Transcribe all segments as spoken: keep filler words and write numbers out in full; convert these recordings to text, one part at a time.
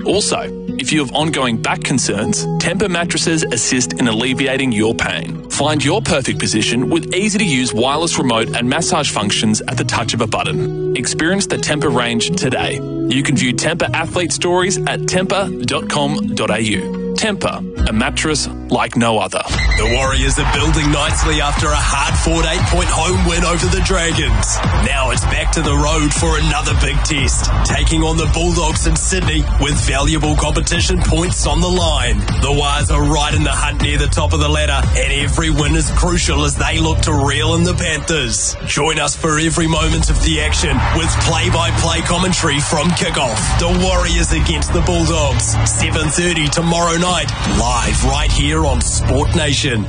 Also, if you have ongoing back concerns, Tempur mattresses assist in alleviating your pain. Find your perfect position with easy-to-use wireless remote and massage functions at the touch of a button. Experience the Tempur range today. You can view Tempur athlete stories at tempur dot com dot a u. Tempur, a mattress like no other. The Warriors are building nicely after a hard-fought eight-point home win over the Dragons. Now it's back to the road for another big test, taking on the Bulldogs in Sydney with valuable competition points on the line. The Wars are right in the hunt near the top of the ladder, and every win is crucial as they look to reel in the Panthers. Join us for every moment of the action with play-by-play commentary from kickoff. The Warriors against the Bulldogs, seven thirty tomorrow night, live right here on Sport Nation.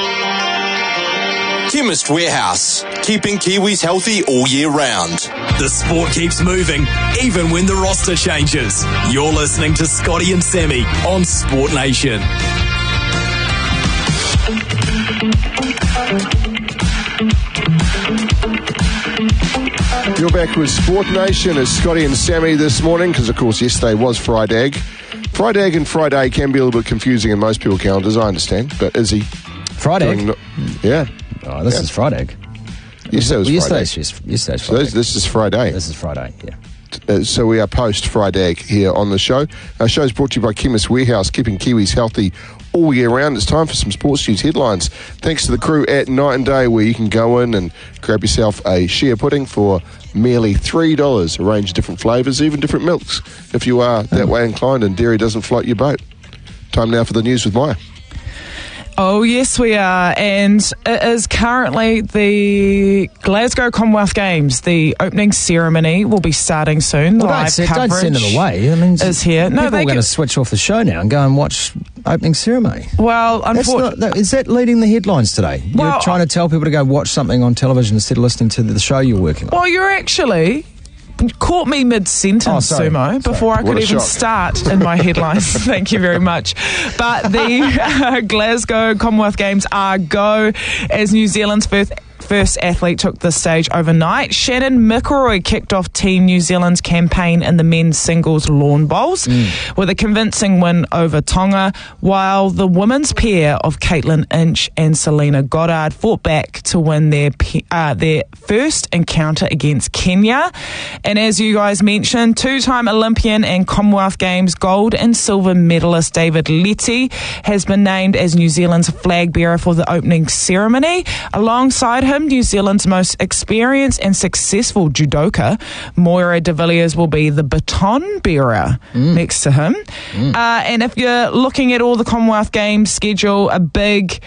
Chemist Warehouse, keeping Kiwis healthy all year round. The sport keeps moving, even when the roster changes. You're listening to Scotty and Sammy on Sport Nation. You're back with Sport Nation as Scotty and Sammy this morning, because of course yesterday was Friday. Friday and Friday can be a little bit confusing in most people's calendars, I understand. But is he Friday? doing no- yeah. Oh, this yeah. is Friday. Yesterday was well, Friday. Yesterday's, yes, yesterday's So Friday. this, this is Friday. This is Friday, yeah. Uh, so we are post Friday here on the show. Our show is brought to you by Chemist Warehouse, keeping Kiwis healthy all year round. It's time for some sports news headlines. Thanks to the crew at Night and Day, where you can go in and grab yourself a shea pudding for merely three dollars. A range of different flavours, even different milks, if you are that way inclined and dairy doesn't float your boat. Time now for the news with Maya. Oh, yes, we are. And it is currently the Glasgow Commonwealth Games. The opening ceremony will be starting soon. Well, Live don't, se- coverage don't send it away. I mean, is here. No, people they are going to can- switch off the show now and go and watch opening ceremony. Well, That's unfortunately... not, is that leading the headlines today? Well, you're trying to tell people to go watch something on television instead of listening to the show you're working on. Well, you're actually... caught me mid-sentence, Oh, sorry. Sumo, Sorry. before I What could a even shock. start in my headlines. Thank you very much. But the uh, Glasgow Commonwealth Games are go as New Zealand's first first athlete took the stage overnight. Shannon McElroy kicked off Team New Zealand's campaign in the men's singles lawn bowls mm. with a convincing win over Tonga, while the women's pair of Caitlin Inch and Selena Goddard fought back to win their uh, their first encounter against Kenya. And as you guys mentioned, two-time Olympian and Commonwealth Games gold and silver medalist David Letty has been named as New Zealand's flag bearer for the opening ceremony. Alongside him, New Zealand's most experienced and successful judoka, Moira de Villiers, will be the baton bearer mm. next to him. Mm. Uh, and if you're looking at all the Commonwealth Games schedule, a big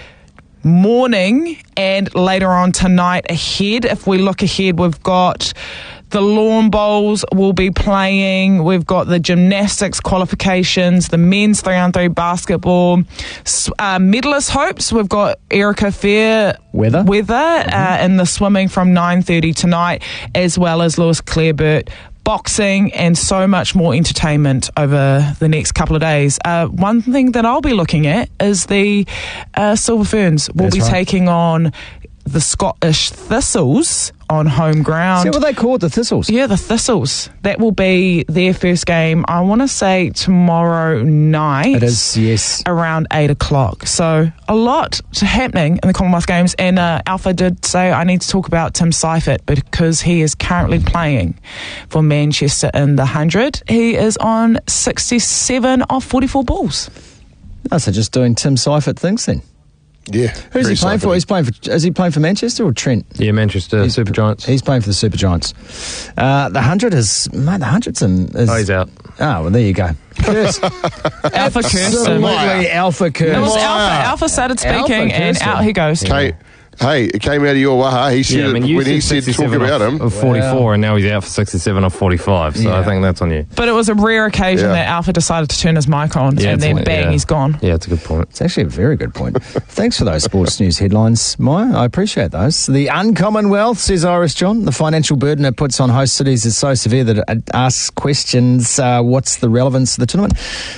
morning and later on tonight ahead. If we look ahead, we've got the lawn bowls will be playing. We've got the gymnastics qualifications, the men's three on three basketball, uh, medalist hopes. We've got Erica Fair Weather, Weather mm-hmm. uh, in the swimming from nine thirty tonight, as well as Lewis Clareburt boxing, and so much more entertainment over the next couple of days. Uh, one thing that I'll be looking at is the uh, Silver Ferns will That's be right. taking on the Scottish Thistles on home ground. Is that what they call it, the Thistles? Yeah, the Thistles. That will be their first game, I want to say tomorrow night. It is, yes. Around eight o'clock. So a lot happening in the Commonwealth Games. And uh, Alpha did say I need to talk about Tim Seifert because he is currently playing for Manchester in the one hundred. He is on sixty-seven of forty-four balls. Oh, so just doing Tim Seifert things then? Yeah. Who's he playing for? He's playing for. Is he playing for Manchester or Trent? Yeah, Manchester he's, Super Giants. He's playing for the Super Giants. Uh, the hundred is mate. The hundred's in. Is, oh, he's out. Oh, well, there you go. Curse. Alpha cursed him. Absolutely Alpha curse. It was Alpha. Alpha started speaking, Alpha and cursed out him. he goes. Hey, hey, it came out of your waha. He said Yeah, I mean, it, you when he said said talk sixty-seven about of, him. of forty-four, Wow. and now he's out for sixty-seven of forty-five. So Yeah. I think that's on you. But it was a rare occasion Yeah. that Alpha decided to turn his mic on, Yeah, and it's then like- bang, yeah. he's gone. Yeah, it's a good point. It's actually a very good point. Thanks for those sports news headlines, Maya. I appreciate those. The uncommon wealth, says Iris John. The financial burden it puts on host cities is so severe that it asks questions. Uh, what's the relevance of the tournament?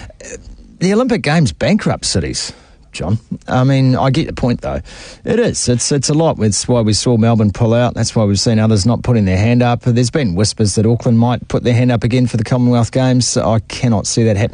The Olympic Games bankrupt cities, John. I mean, I get the point, though. It is. It's it's a lot. It's why we saw Melbourne pull out. That's why we've seen others not putting their hand up. There's been whispers that Auckland might put their hand up again for the Commonwealth Games. I cannot see that happening.